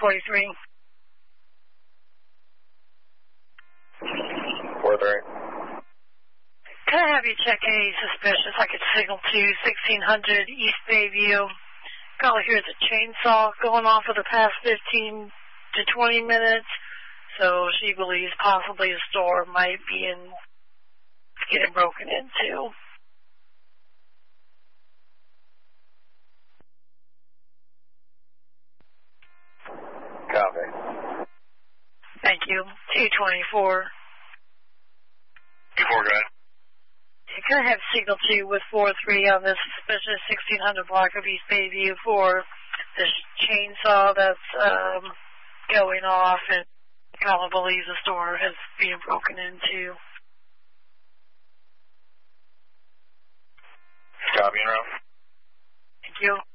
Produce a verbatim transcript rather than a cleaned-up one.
forty-three. four three. Can I have you check any suspicious? I could signal to sixteen hundred East Bayview. All I hear is a chainsaw going off for the past fifteen to twenty minutes. So she believes possibly a store might be in getting broken into. Copy. Thank you. two twenty-four. two four, go ahead. Can I have signal two with four three on this suspicious sixteen hundred block of East Bayview for this chainsaw that's um, going off and Colin believes the store has been broken into. Copy, and route. Thank you.